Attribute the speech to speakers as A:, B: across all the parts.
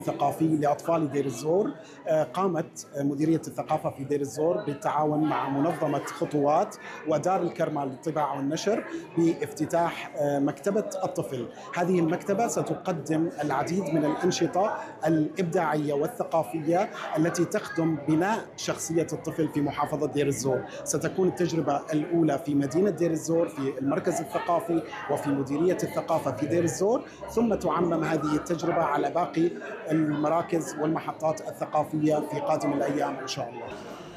A: ثقافي لأطفال دير الزور. قامت مديرية الثقافة في دير الزور بالتعاون مع منظمة خطوات ودار الكرمة للطباعة والنشر بافتتاح مكتبة الطفل. هذه المكتبة ستقدم العديد من الأنشطة الإبداعية والثقافية التي تخدم بناء شخصية الطفل في محافظة دير الزور. ستكون التجربة الأولى في مدينة دير الزور في المركز الثقافي وفي مديرية الثقافة في دير الزور، ثم تعمم هذه التجربة على باقي المراكز والمحطات الثقافية في قادم الأيام إن شاء الله.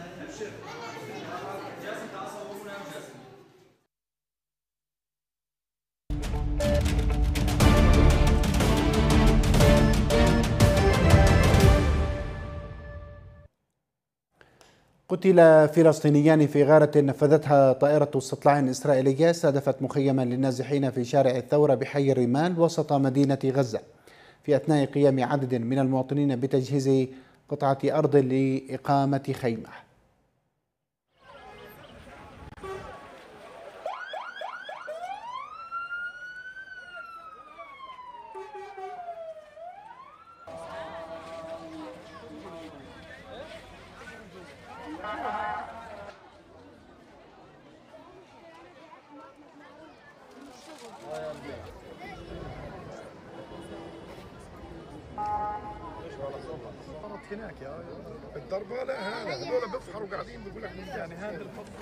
B: قتل فلسطينيان في غارة نفذتها طائرة استطلاع إسرائيلية استهدفت مخيما للنازحين في شارع الثورة بحي الرمال وسط مدينة غزة، في أثناء قيام عدد من المواطنين بتجهيز قطعة أرض لإقامة خيمة.
C: هناك يا الضربه لا هذول بيفحروا قاعدين بيقول لك يعني هذا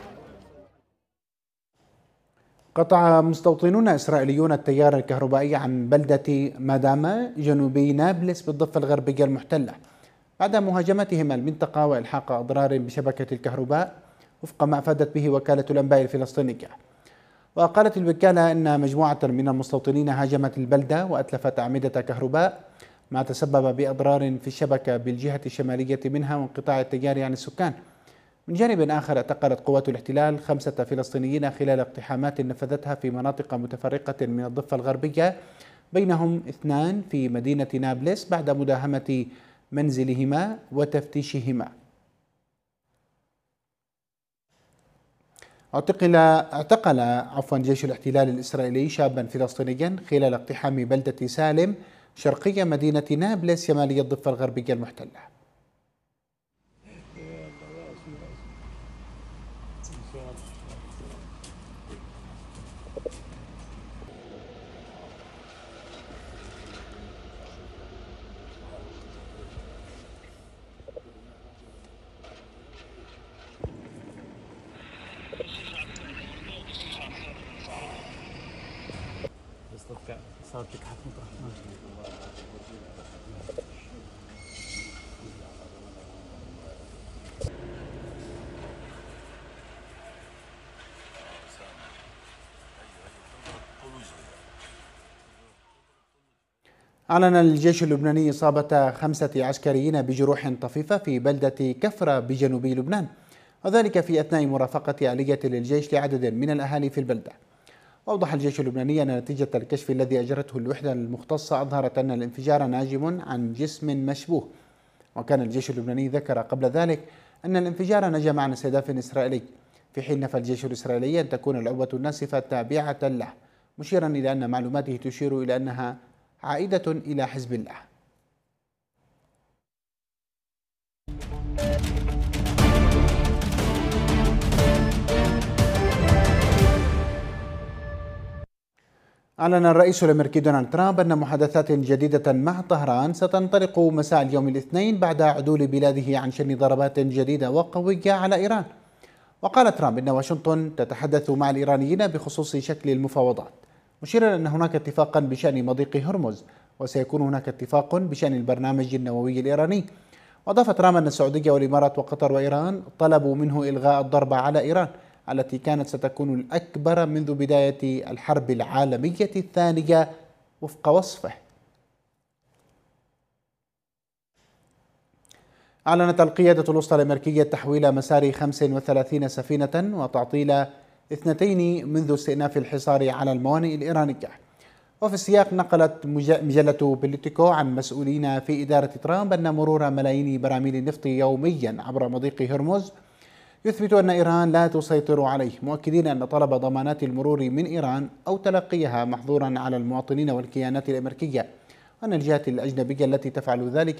B: قطع مستوطنون إسرائيليون التيار الكهربائي عن بلدة ماداما جنوبي نابلس بالضفة الغربية المحتلة بعد مهاجمتهم المنطقة وإلحاق أضرار بشبكة الكهرباء وفق ما أفادت به وكالة الأنباء الفلسطينية. وقالت الوكالة أن مجموعة من المستوطنين هاجمت البلدة وأتلفت أعمدة كهرباء ما تسبب بأضرار في الشبكة بالجهة الشمالية منها وانقطاع التيار عن السكان. من جانب آخر اعتقلت قوات الاحتلال 5 فلسطينيين خلال اقتحامات نفذتها في مناطق متفرقة من الضفة الغربية، بينهم 2 في مدينة نابلس بعد مداهمة منزلهما وتفتيشهما. اعتقل جيش الاحتلال الإسرائيلي شابا فلسطينيا خلال اقتحام بلدة سالم شرقية مدينة نابلس شمالية الضفة الغربية المحتلة. أعلن الجيش اللبناني إصابة 5 عسكريين بجروح طفيفة في بلدة كفرة بجنوب لبنان، وذلك في أثناء مرافقة آلية للجيش لعدد من الأهالي في البلدة. وأوضح الجيش اللبناني أن نتيجة الكشف الذي أجرته الوحدة المختصة أظهرت أن الانفجار ناجم عن جسم مشبوه. وكان الجيش اللبناني ذكر قبل ذلك أن الانفجار نجم عن استهداف إسرائيلي، في حين نفى الجيش الإسرائيلي أن تكون العبوة الناسفة تابعة له، مشيرا إلى أن معلوماته تشير إلى أنها عائدة إلى حزب الله. أعلن الرئيس الأمريكي دونالد ترامب أن محادثات جديدة مع طهران ستنطلق مساء اليوم الاثنين بعد عدول بلاده عن شن ضربات جديدة وقوية على إيران. وقال ترامب إن واشنطن تتحدث مع الإيرانيين بخصوص شكل المفاوضات، مشيرا أن هناك اتفاقا بشأن مضيق هرمز وسيكون هناك اتفاق بشأن البرنامج النووي الإيراني. وأضاف ترامب أن السعودية والإمارات وقطر وإيران طلبوا منه إلغاء الضربة على إيران التي كانت ستكون الأكبر منذ بداية الحرب العالمية الثانية وفق وصفه. أعلنت القيادة الوسطى الأمريكية تحويل مسار 35 سفينة وتعطيل 2 منذ استئناف الحصار على الموانئ الإيرانية. وفي السياق نقلت مجلة بوليتيكو عن مسؤولين في إدارة ترامب أن مرور ملايين براميل النفط يوميا عبر مضيق هرمز يثبت أن إيران لا تسيطر عليه، مؤكدين أن طلب ضمانات المرور من إيران أو تلقيها محظورا على المواطنين والكيانات الأمريكية، وأن الجهات الأجنبية التي تفعل ذلك